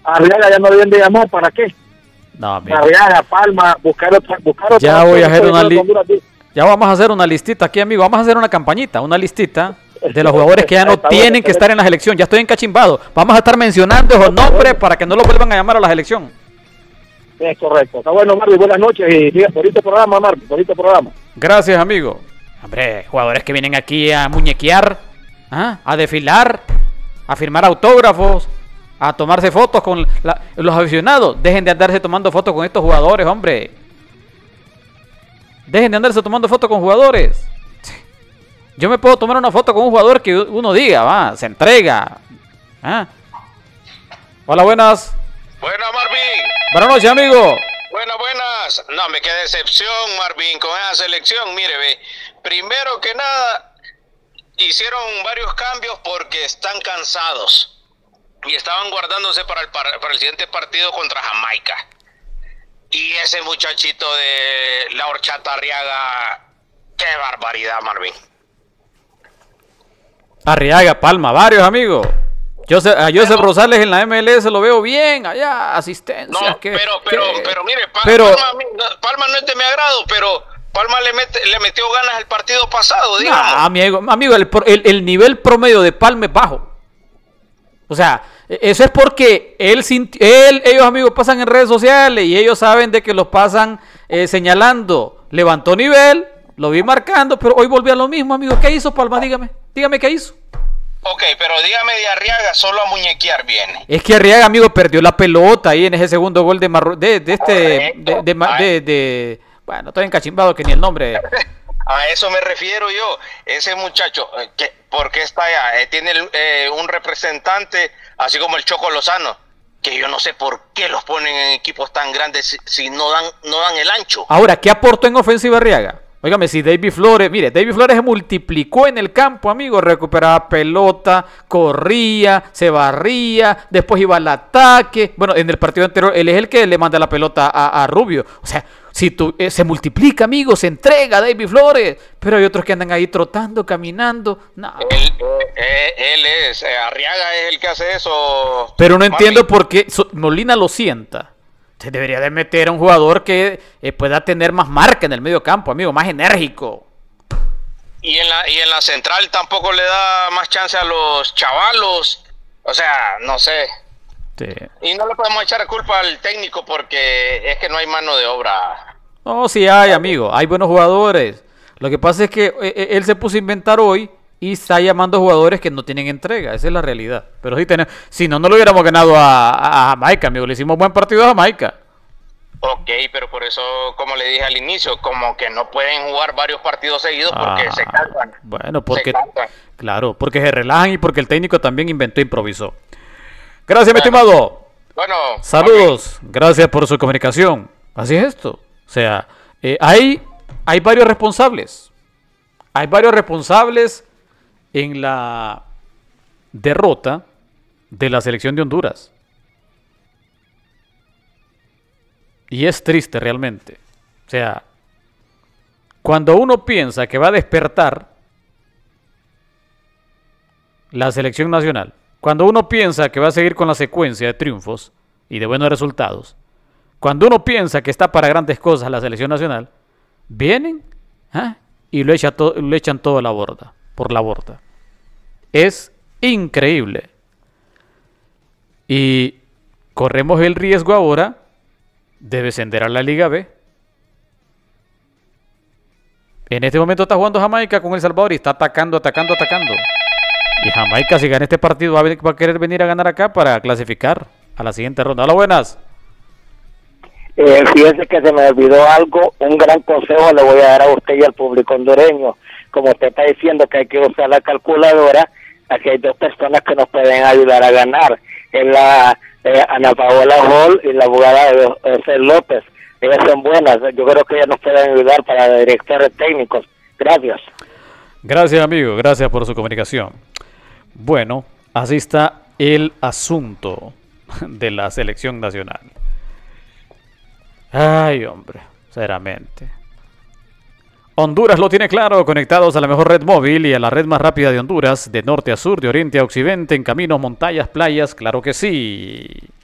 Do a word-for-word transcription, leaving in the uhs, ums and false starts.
Arriaga ya no deben de llamar, ¿para qué? No, amigo. Arriaga, Palma, buscar otra, buscar otra. Ya voy a hacer una li ya vamos a hacer una listita aquí, amigo. Vamos a hacer una campañita, una listita de los jugadores que ya no tienen que estar en la selección. Ya estoy encachimbado. Vamos a estar mencionando esos nombres para que no los vuelvan a llamar a la selección. Es correcto. Está bueno, Marvin. Buenas noches y por este programa, Marvin, por este programa. Gracias, amigo. Hombre, jugadores que vienen aquí a muñequear, ¿ah? A desfilar, a firmar autógrafos, a tomarse fotos con la, los aficionados. Dejen de andarse tomando fotos con estos jugadores, hombre. Dejen de andarse tomando fotos con jugadores. Yo me puedo tomar una foto con un jugador que uno diga, va, se entrega. ¿Ah? Hola, buenas. Buenas, Marvin. Buenas noches, amigo. Buenas, buenas. No, me qué decepción, Marvin, con esa selección. Mire, ve, primero que nada, hicieron varios cambios porque están cansados y estaban guardándose para el, para, para el siguiente partido contra Jamaica. Y ese muchachito de la horchata Arriaga, qué barbaridad, Marvin. Arriaga, Palma, varios amigos. Joseph, a Joseph Rosales en la M L S lo veo bien, allá, asistencia. No, que, pero, pero, que... pero mire, pa pero... Palma, Palma no es de mi agrado, pero Palma le, mete, le metió ganas el partido pasado, digamos. Nah, amigo, amigo el, el, el nivel promedio de Palma es bajo. O sea, eso es porque él, él, ellos, amigos, pasan en redes sociales y ellos saben de que los pasan eh, señalando. Levantó nivel, lo vi marcando, pero hoy volvió a lo mismo, amigo. ¿Qué hizo Palma? Dígame, dígame qué hizo. Ok, pero dígame de Arriaga, solo a muñequear viene. Es que Arriaga, amigo, perdió la pelota ahí en ese segundo gol de Marru de, de este, de, de, de, de, de, bueno, estoy encachimbado que ni el nombre. A eso me refiero yo. Ese muchacho, que, ¿por qué está allá? Eh, tiene eh, un representante, así como el Choco Lozano, que yo no sé por qué los ponen en equipos tan grandes si, si no dan no dan el ancho. Ahora, ¿qué aportó en ofensiva Arriaga? Óigame, si David Flores, mire, David Flores se multiplicó en el campo, amigo, recuperaba pelota, corría, se barría, después iba al ataque. Bueno, en el partido anterior, él es el que le manda la pelota a, a Rubio. O sea, si tú, eh, se multiplica, amigo, se entrega David Flores, pero hay otros que andan ahí trotando, caminando. No. Él, eh, él es, eh, Arriaga es el que hace eso. Pero no entiendo mami. por qué so, Molina lo sienta. Se debería de meter a un jugador que eh, pueda tener más marca en el medio campo, amigo, más enérgico. Y en la y en la central tampoco le da más chance a los chavalos. O sea, no sé. Sí. Y no le podemos echar culpa al técnico porque es que no hay mano de obra. No, sí hay, amigo. Hay buenos jugadores. Lo que pasa es que eh, él se puso a inventar hoy y está llamando a jugadores que no tienen entrega. Esa es la realidad. Pero sí tenemos, si no, no lo hubiéramos ganado a, a Jamaica, amigo. Le hicimos buen partido a Jamaica. Ok, pero por eso, como le dije al inicio, como que no pueden jugar varios partidos seguidos porque ah, se cansan. Bueno, porque, se cansan. Claro, porque se relajan y porque el técnico también inventó e improvisó. Gracias, bueno, mi estimado. Bueno. Saludos. Okay. Gracias por su comunicación. Así es esto. O sea, eh, hay, hay varios responsables. Hay varios responsables en la derrota de la selección de Honduras. Y es triste realmente. O sea, cuando uno piensa que va a despertar la selección nacional, cuando uno piensa que va a seguir con la secuencia de triunfos y de buenos resultados, cuando uno piensa que está para grandes cosas la selección nacional, vienen ¿eh? y lo, echa to lo echan todo a la borda, por la borda. Es increíble. Y corremos el riesgo ahora de descender a la Liga B. En este momento está jugando Jamaica con El Salvador y está atacando, atacando, atacando. Y Jamaica, si gana este partido, va a, va a querer venir a ganar acá para clasificar a la siguiente ronda. Hola, buenas. Eh, fíjese que se me olvidó algo, un gran consejo le voy a dar a usted y al público hondureño. Como usted está diciendo que hay que usar la calculadora, aquí hay dos personas que nos pueden ayudar a ganar. Es la eh, Ana Paola Hall y la abogada de José López. Ellas son buenas, yo creo que ellas nos pueden ayudar para directores técnicos. Gracias. Gracias, amigo, gracias por su comunicación. Bueno, así está el asunto de la selección nacional. Ay, hombre, sinceramente. Honduras lo tiene claro, conectados a la mejor red móvil y a la red más rápida de Honduras, de norte a sur, de oriente a occidente, en caminos, montañas, playas, claro que sí.